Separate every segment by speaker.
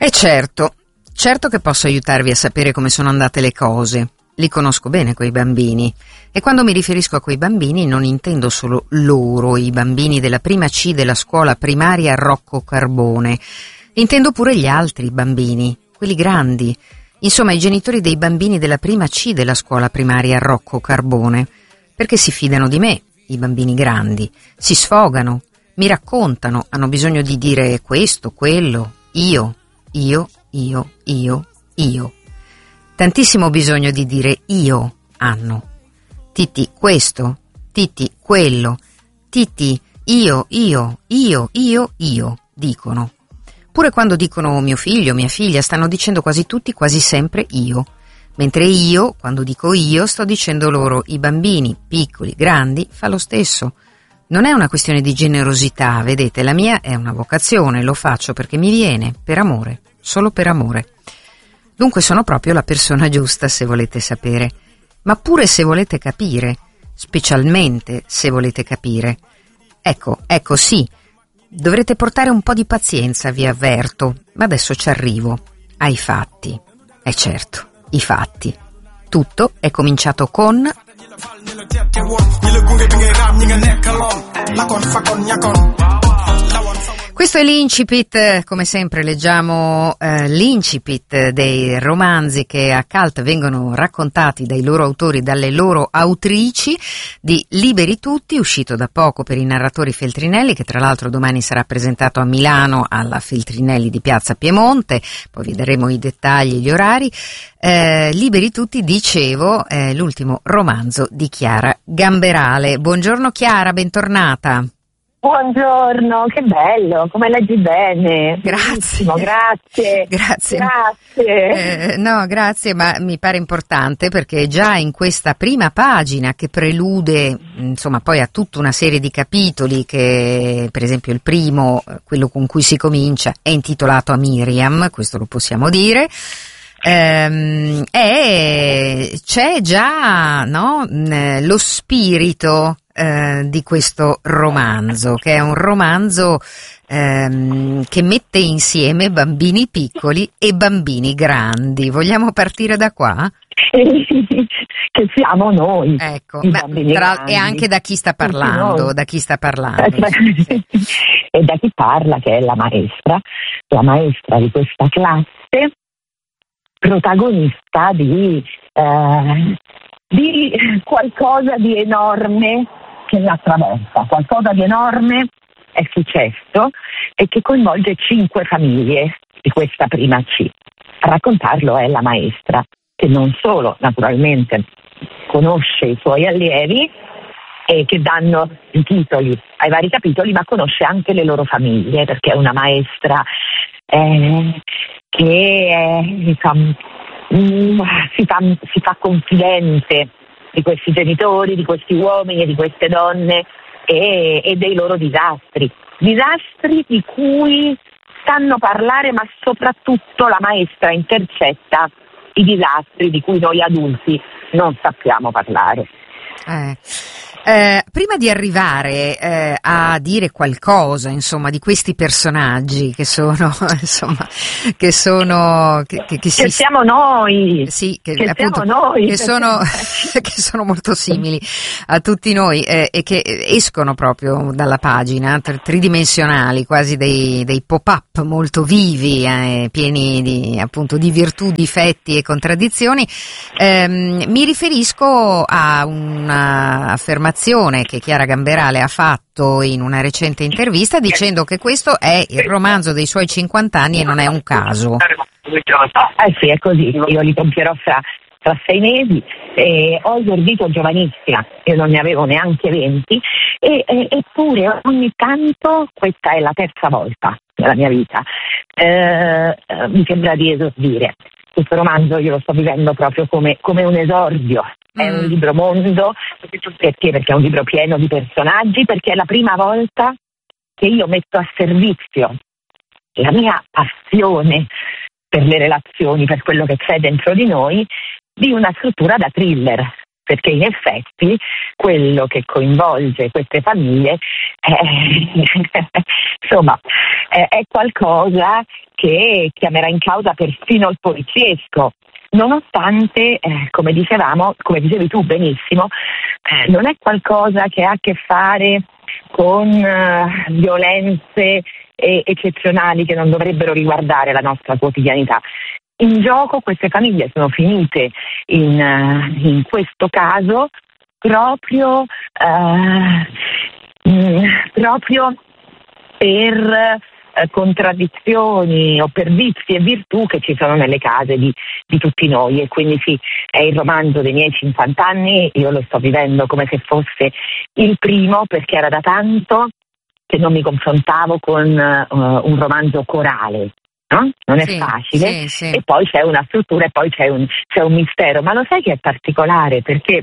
Speaker 1: E certo che posso aiutarvi a sapere come sono andate le cose. Li conosco bene quei bambini, e quando mi riferisco a quei bambini non intendo solo loro, i bambini della prima C della scuola primaria Rocco Carbone. Intendo pure gli altri bambini, quelli grandi, insomma i genitori dei bambini della prima C della scuola primaria Rocco Carbone, perché si fidano di me, i bambini grandi, si sfogano, mi raccontano, hanno bisogno di dire questo, quello, io. Tantissimo bisogno di dire io hanno. Titti questo, Titti quello, Titti io, dicono. Pure quando dicono mio figlio, mia figlia, stanno dicendo quasi tutti, quasi sempre io. Mentre io, quando dico io, sto dicendo loro, i bambini, piccoli, grandi, fa lo stesso. Non è una questione di generosità, vedete, la mia è una vocazione, lo faccio perché mi viene, per amore, solo per amore. Dunque sono proprio la persona giusta, se volete sapere, ma pure se volete capire, specialmente se volete capire. Ecco, sì, dovrete portare un po' di pazienza, vi avverto, ma adesso ci arrivo, ai fatti. E certo, i fatti. Tutto è cominciato con... Questo è l'incipit, come sempre leggiamo l'incipit dei romanzi che a Cult vengono raccontati dai loro autori, dalle loro autrici, di Liberi Tutti, uscito da poco per i narratori Feltrinelli, che tra l'altro domani sarà presentato a Milano alla Feltrinelli di Piazza Piemonte, poi vedremo i dettagli, gli orari. Liberi Tutti, dicevo, l'ultimo romanzo di Chiara Gamberale. Buongiorno Chiara, bentornata.
Speaker 2: Buongiorno, che bello, come leggi bene.
Speaker 1: Grazie.
Speaker 2: Grazie.
Speaker 1: Grazie, ma mi pare importante perché già in questa prima pagina che prelude, insomma, poi a tutta una serie di capitoli che, per esempio, il primo, quello con cui si comincia, è intitolato a Miriam, questo lo possiamo dire. E c'è già, no, lo spirito di questo romanzo, che è un romanzo che mette insieme bambini piccoli e bambini grandi. Vogliamo partire da qua?
Speaker 2: Che siamo noi.
Speaker 1: Ecco, e anche da chi sta parlando, Sì.
Speaker 2: E da chi parla, che è la maestra di questa classe, protagonista di qualcosa di enorme che la attraversa, qualcosa di enorme è successo e che coinvolge 5 famiglie di questa prima C. A raccontarlo è la maestra, che non solo naturalmente conosce i suoi allievi e che danno i titoli ai vari capitoli, ma conosce anche le loro famiglie, perché è una maestra che si fa confidente di questi genitori, di questi uomini e di queste donne e dei loro disastri di cui sanno parlare, ma soprattutto la maestra intercetta i disastri di cui noi adulti non sappiamo parlare.
Speaker 1: Prima di arrivare a dire qualcosa, insomma, di questi personaggi che siamo noi, sì, che sono molto simili a tutti noi e che escono proprio dalla pagina, tridimensionali, quasi dei pop-up molto vivi, pieni di virtù, difetti e contraddizioni. Mi riferisco a un'affermazione che Chiara Gamberale ha fatto in una recente intervista, dicendo che questo è il romanzo dei suoi 50 anni e non è un caso.
Speaker 2: Sì, è così. Io li compierò fra 6 mesi. Ho esordito giovanissima, io non ne avevo neanche 20, eppure ogni tanto, questa è la terza volta nella mia vita, mi sembra di esordire. Questo romanzo io lo sto vivendo proprio come un esordio. È un libro mondo, perché è un libro pieno di personaggi, perché è la prima volta che io metto a servizio la mia passione per le relazioni, per quello che c'è dentro di noi, di una scrittura da thriller. perché in effetti quello che coinvolge queste famiglie insomma è qualcosa che chiamerà in causa persino il poliziesco, nonostante, come dicevi tu benissimo, non è qualcosa che ha a che fare con violenze eccezionali che non dovrebbero riguardare la nostra quotidianità. In gioco queste famiglie sono finite in questo caso proprio per contraddizioni o per vizi e virtù che ci sono nelle case di tutti noi, e quindi sì, è il romanzo dei miei 50 anni, io lo sto vivendo come se fosse il primo, perché era da tanto che non mi confrontavo con un romanzo corale. No? Non è facile,
Speaker 1: sì.
Speaker 2: E poi c'è una struttura e poi c'è un mistero, ma lo sai che è particolare perché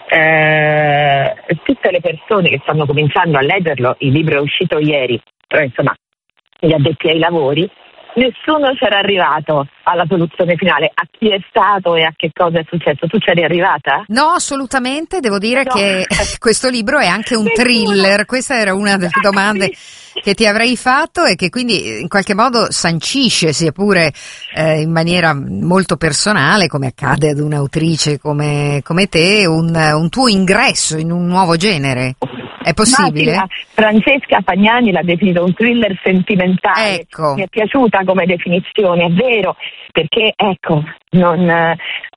Speaker 2: tutte le persone che stanno cominciando a leggerlo, il libro è uscito ieri, però insomma gli addetti ai lavori, nessuno c'era arrivato alla soluzione finale, a chi è stato e a che cosa è successo. Tu c'eri arrivata?
Speaker 1: No, assolutamente, devo dire che questo libro è anche un thriller, questa era una delle domande che ti avrei fatto e che quindi in qualche modo sancisce, sia pure in maniera molto personale, come accade ad un'autrice come te, un tuo ingresso in un nuovo genere. È possibile?
Speaker 2: Sì, Francesca Fagnani l'ha definito un thriller sentimentale.
Speaker 1: Ecco.
Speaker 2: Mi è piaciuta come definizione, è vero, perché ecco, non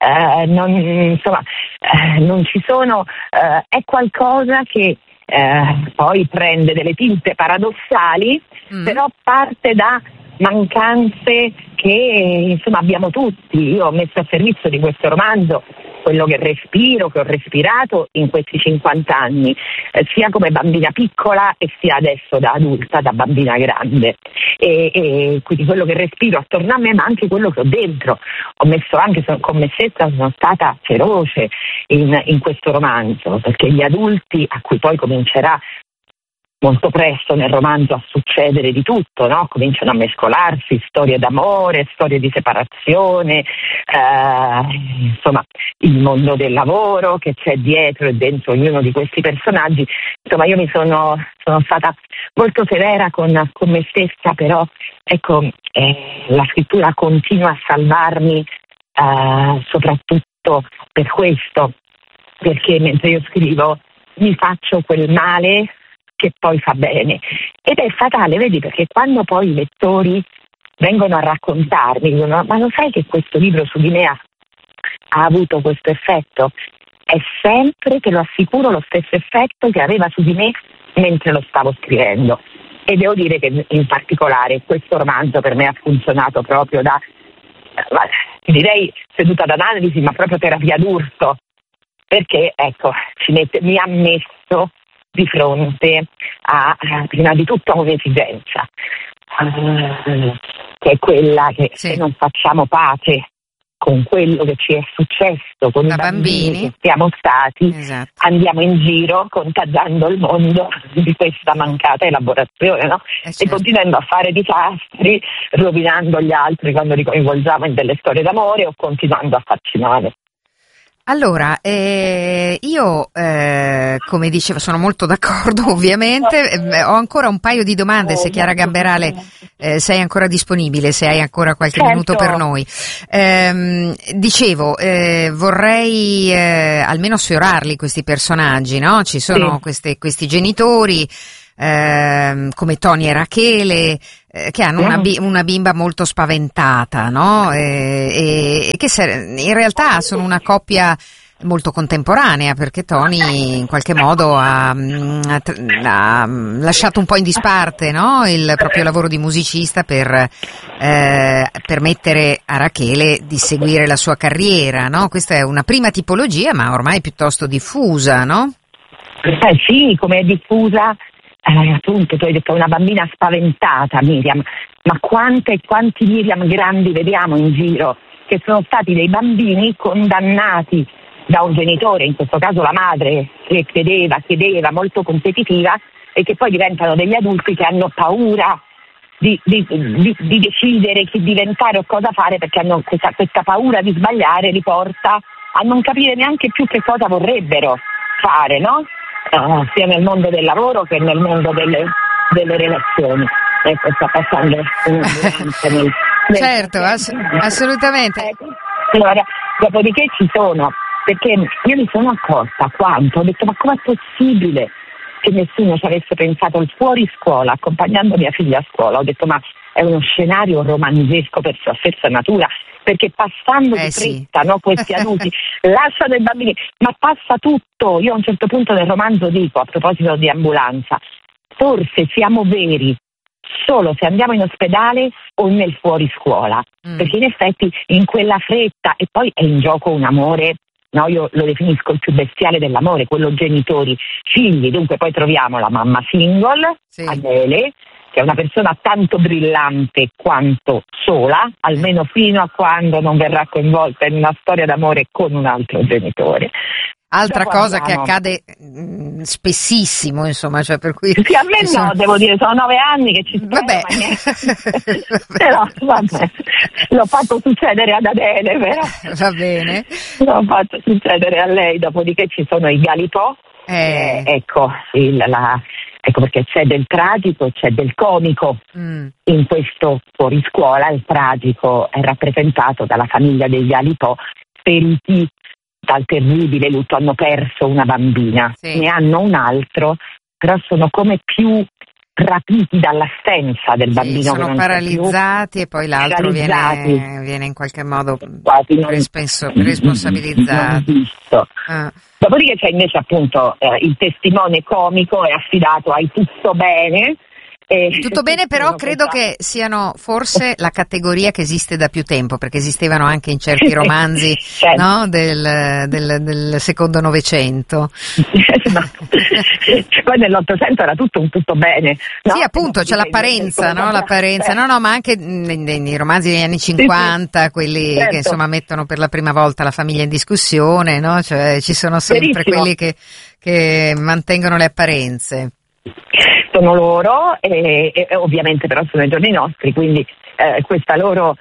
Speaker 2: ci sono, è qualcosa che poi prende delle tinte paradossali, però parte da mancanze che insomma abbiamo tutti. Io ho messo a servizio di questo romanzo quello che respiro, che ho respirato in questi 50 anni, sia come bambina piccola e sia adesso da adulta, da bambina grande. E quindi quello che respiro attorno a me, ma anche quello che ho dentro. Ho messo anche con me stessa, sono stata feroce in questo romanzo, perché gli adulti, a cui poi comincerà molto presto nel romanzo a succedere di tutto, no? Cominciano a mescolarsi storie d'amore, storie di separazione, insomma il mondo del lavoro che c'è dietro e dentro ognuno di questi personaggi. Insomma io sono stata molto severa con me stessa, però ecco la scrittura continua a salvarmi soprattutto per questo, perché mentre io scrivo mi faccio quel male che poi fa bene, ed è fatale, vedi, perché quando poi i lettori vengono a raccontarmi, dicono: ma lo sai che questo libro su di me ha avuto questo effetto? È sempre, te lo assicuro, lo stesso effetto che aveva su di me mentre lo stavo scrivendo. E devo dire che in particolare questo romanzo per me ha funzionato proprio da, direi seduta d'analisi, ma proprio terapia d'urto, perché ecco mi ha messo di fronte a prima di tutto a un'esigenza, che è quella che se non facciamo pace con quello che ci è successo, con i bambini che siamo stati, andiamo in giro contagiando il mondo di questa mancata elaborazione, no? E continuando a fare disastri, rovinando gli altri quando li coinvolgiamo in delle storie d'amore o continuando a farci male.
Speaker 1: Allora, io come dicevo sono molto d'accordo ovviamente, ho ancora un paio di domande, se Chiara Gamberale sei ancora disponibile, se hai ancora qualche minuto per noi. Dicevo, vorrei almeno sfiorarli questi personaggi, no? Ci sono questi genitori come Tony e Rachele, che hanno una bimba molto spaventata, no? E che in realtà sono una coppia molto contemporanea, perché Tony in qualche modo ha lasciato un po' in disparte, no? Il proprio lavoro di musicista per permettere a Rachele di seguire la sua carriera, no? Questa è una prima tipologia, ma ormai piuttosto diffusa, no?
Speaker 2: Sì, come è diffusa. Appunto, tu hai detto una bambina spaventata, Miriam, ma quanti Miriam grandi vediamo in giro, che sono stati dei bambini condannati da un genitore, in questo caso la madre, che chiedeva, molto competitiva, e che poi diventano degli adulti che hanno paura di decidere chi diventare o cosa fare, perché hanno questa paura di sbagliare li porta a non capire neanche più che cosa vorrebbero fare, no? Sia nel mondo del lavoro che nel mondo delle relazioni. Ecco, sta passando un'ambulanza nel
Speaker 1: certo, assolutamente.
Speaker 2: Allora, dopodiché ci sono, perché io mi sono accorta quanto, ho detto ma com'è possibile che nessuno ci avesse pensato al fuori scuola, accompagnando mia figlia a scuola, ho detto ma è uno scenario romanzesco per sua stessa natura, perché passando di fretta, no, questi adulti lasciano i bambini, ma passa tutto. Io a un certo punto del romanzo dico, a proposito di ambulanza, forse siamo veri solo se andiamo in ospedale o nel fuoriscuola, perché in effetti in quella fretta, e poi è in gioco un amore, no, io lo definisco il più bestiale dell'amore, quello genitori-figli, dunque poi troviamo la mamma single, Adele, che è una persona tanto brillante quanto sola, almeno fino a quando non verrà coinvolta in una storia d'amore con un altro genitore.
Speaker 1: Altra cosa che accade spessissimo, insomma, cioè per cui...
Speaker 2: Sì, a me no, devo dire, sono 9 anni che ci spero,
Speaker 1: vabbè.
Speaker 2: Però, vabbè, l'ho fatto succedere ad Adele, però.
Speaker 1: Va bene.
Speaker 2: L'ho fatto succedere a lei, dopodiché ci sono i Galipò, ecco perché c'è del tragico, c'è del comico in questo fuoriscuola. Il tragico è rappresentato dalla famiglia dei Galipò, feriti dal terribile lutto, hanno perso una bambina, ne hanno un altro, però sono come più rapiti dall'assenza del bambino.
Speaker 1: Sono
Speaker 2: che non
Speaker 1: paralizzati e poi l'altro viene in qualche modo responsabilizzato.
Speaker 2: Dopodiché c'è invece appunto il testimone comico, è affidato ai tutto bene.
Speaker 1: Tutto bene, però credo che siano forse la categoria che esiste da più tempo, perché esistevano anche in certi romanzi no? del secondo Novecento.
Speaker 2: Poi nell'Ottocento era tutto un tutto bene. No?
Speaker 1: Sì, appunto, c'è l'apparenza, no? L'apparenza. No, ma anche nei romanzi degli anni 50, quelli che insomma mettono per la prima volta la famiglia in discussione, no? Cioè ci sono sempre quelli che mantengono le apparenze.
Speaker 2: Sono loro e ovviamente però sono i giorni nostri, quindi questa loro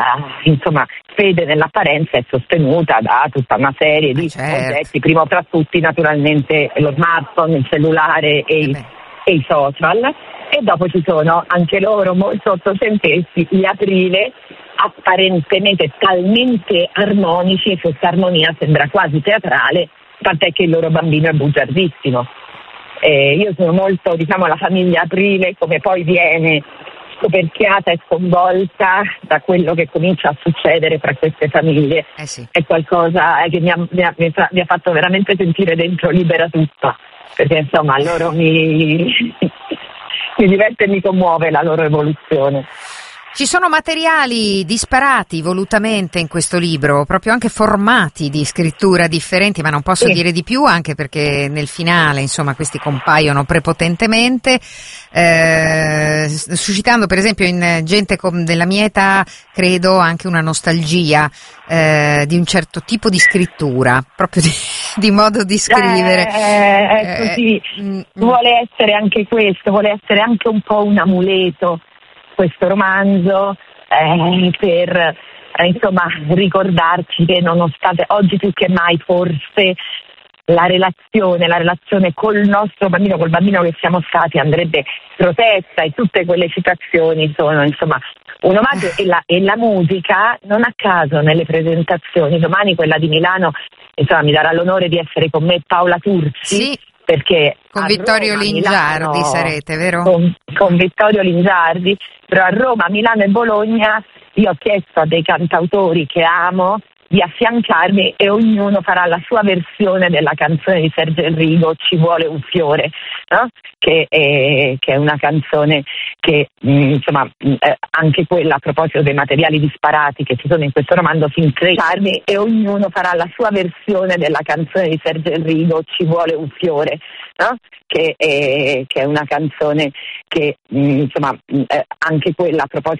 Speaker 2: fede nell'apparenza è sostenuta da tutta una serie di oggetti, primo tra tutti naturalmente lo smartphone, il cellulare e i social, e dopo ci sono anche loro molto ottocenteschi, gli Aprile, apparentemente talmente armonici, e questa armonia sembra quasi teatrale, tant'è che il loro bambino è bugiardissimo. Io sono molto, la famiglia Aprile, come poi viene scoperchiata e sconvolta da quello che comincia a succedere tra queste famiglie. È qualcosa che mi ha fatto veramente sentire dentro libera tutta, perché insomma loro mi diverte e mi commuove la loro evoluzione.
Speaker 1: Ci sono materiali disparati volutamente in questo libro, proprio anche formati di scrittura differenti, ma non posso dire di più, anche perché nel finale, insomma, questi compaiono prepotentemente, suscitando per esempio in gente della mia età, credo, anche una nostalgia di un certo tipo di scrittura, proprio di modo di scrivere.
Speaker 2: È così, vuole essere anche questo, vuole essere anche un po' un amuleto, questo romanzo, per ricordarci che nonostante oggi più che mai forse la relazione col nostro bambino, col bambino che siamo stati, andrebbe protetta, e tutte quelle citazioni sono un omaggio. E la musica, non a caso nelle presentazioni, domani quella di Milano mi darà l'onore di essere con me Paola Turzi, perché
Speaker 1: con Vittorio
Speaker 2: Roma,
Speaker 1: Lingiardi
Speaker 2: Milano,
Speaker 1: sarete, vero?
Speaker 2: Con Vittorio Lingiardi, però a Roma, Milano e Bologna io ho chiesto a dei cantautori che amo di affiancarmi, e ognuno farà la sua versione della canzone di Sergio Enrico, Ci vuole un fiore, no? che è una canzone che anche quella, a proposito dei materiali disparati che ci sono in questo romanzo, si intrecciarmi, e ognuno farà la sua versione della canzone di Sergio Enrico, Ci vuole un fiore, no? che è una canzone che anche quella, a proposito